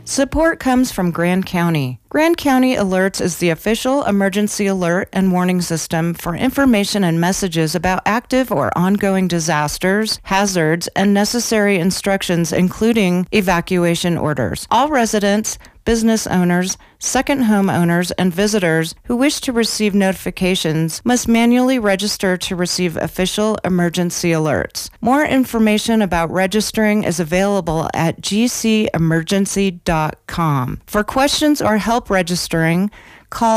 Support comes from Grand County. Grand County Alerts is the official emergency alert and warning system for information and messages about active or ongoing disasters, hazards, and necessary instructions, including evacuation orders. All residents, business owners, second home owners, and visitors who wish to receive notifications must manually register to receive official emergency alerts. More information about registering is available at gcemergency.com. For questions or help registering, call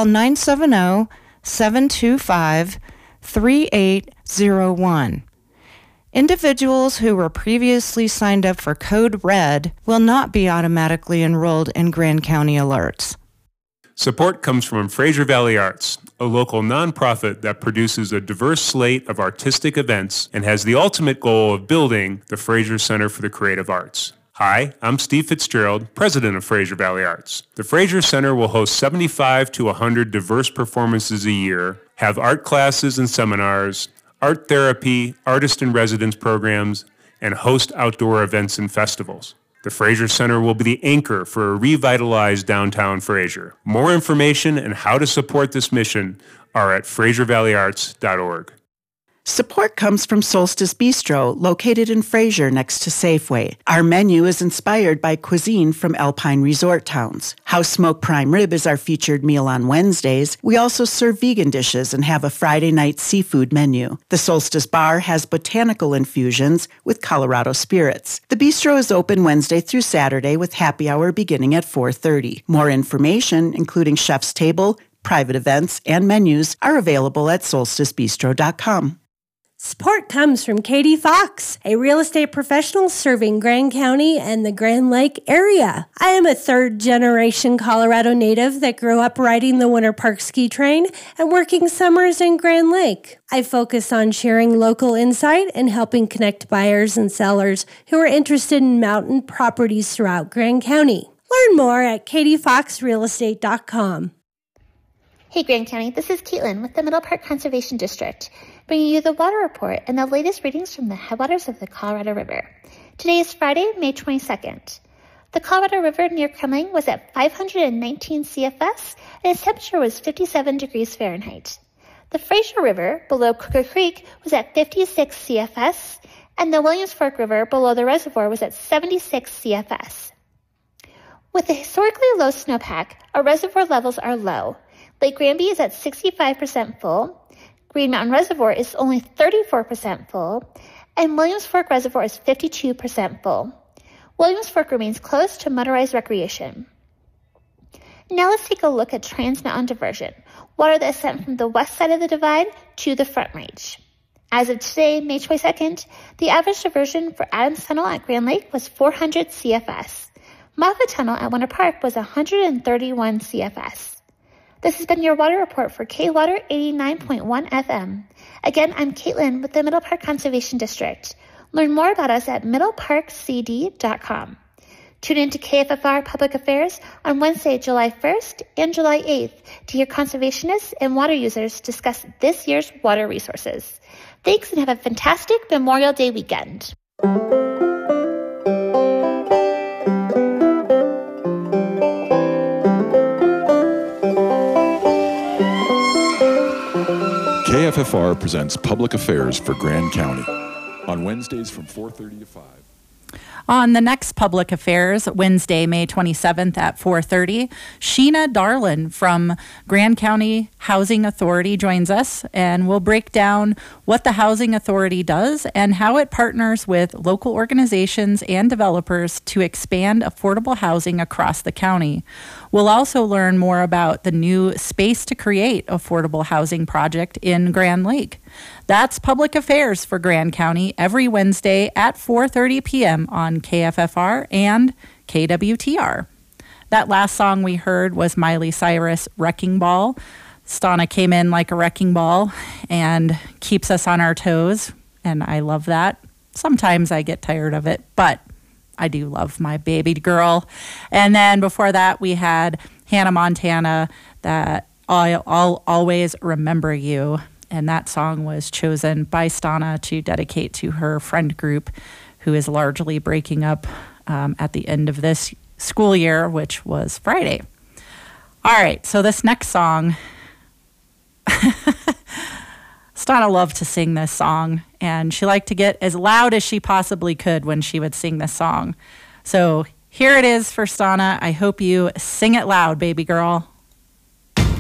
970-725-3801. Individuals who were previously signed up for Code Red will not be automatically enrolled in Grand County Alerts. Support comes from Fraser Valley Arts, a local nonprofit that produces a diverse slate of artistic events and has the ultimate goal of building the Fraser Center for the Creative Arts. Hi, I'm Steve Fitzgerald, president of Fraser Valley Arts. The Fraser Center will host 75 to 100 diverse performances a year, have art classes and seminars, art therapy, artist-in-residence programs, and host outdoor events and festivals. The Fraser Center will be the anchor for a revitalized downtown Fraser. More information and how to support this mission are at FraserValleyArts.org. Support comes from Solstice Bistro, located in Fraser next to Safeway. Our menu is inspired by cuisine from Alpine resort towns. House Smoked Prime Rib is our featured meal on Wednesdays. We also serve vegan dishes and have a Friday night seafood menu. The Solstice Bar has botanical infusions with Colorado spirits. The bistro is open Wednesday through Saturday with happy hour beginning at 4:30. More information, including chef's table, private events, and menus, are available at solsticebistro.com. Support comes from Katie Fox, a real estate professional serving Grand County and the Grand Lake area. I am a third-generation Colorado native that grew up riding the Winter Park ski train and working summers in Grand Lake. I focus on sharing local insight and helping connect buyers and sellers who are interested in mountain properties throughout Grand County. Learn more at katiefoxrealestate.com. Hey Grand County, this is Caitlin with the Middle Park Conservation District, bringing you the water report and the latest readings from the headwaters of the Colorado River. Today is Friday, May 22nd. The Colorado River near Kremling was at 519 CFS and its temperature was 57 degrees Fahrenheit. The Fraser River below Crooker Creek was at 56 CFS and the Williams Fork River below the reservoir was at 76 CFS. With a historically low snowpack, our reservoir levels are low. Lake Granby is at 65% full, Green Mountain Reservoir is only 34% full, and Williams Fork Reservoir is 52% full. Williams Fork remains closed to motorized recreation. Now let's take a look at Trans Mountain Diversion, water that is sent from the west side of the divide to the Front Range. As of today, May 22nd, the average diversion for Adams Tunnel at Grand Lake was 400 CFS. Moffett Tunnel at Winter Park was 131 CFS. This has been your water report for K-Water 89.1 FM. Again, I'm Caitlin with the Middle Park Conservation District. Learn more about us at middleparkcd.com. Tune in to KFFR Public Affairs on Wednesday, July 1st and July 8th to hear conservationists and water users discuss this year's water resources. Thanks and have a fantastic Memorial Day weekend. KFFR presents Public Affairs for Grand County on Wednesdays from 4:30 to 5. On the next Public Affairs, Wednesday, May 27th at 4:30, Sheena Darlin from Grand County Housing Authority joins us, and we'll break down what the Housing Authority does and how it partners with local organizations and developers to expand affordable housing across the county. We'll also learn more about the new Space to Create affordable housing project in Grand Lake. That's Public Affairs for Grand County every Wednesday at 4:30 p.m. on KFFR and KWTR. That last song we heard was Miley Cyrus' Wrecking Ball. Stana came in like a wrecking ball and keeps us on our toes, and I love that. Sometimes I get tired of it, but I do love my baby girl. And then before that, we had Hannah Montana, that I'll always remember you. And that song was chosen by Stana to dedicate to her friend group, who is largely breaking up at the end of this school year, which was Friday. All right, so this next song, Stana loved to sing this song, and she liked to get as loud as she possibly could when she would sing this song. So here it is for Stana. I hope you sing it loud, baby girl.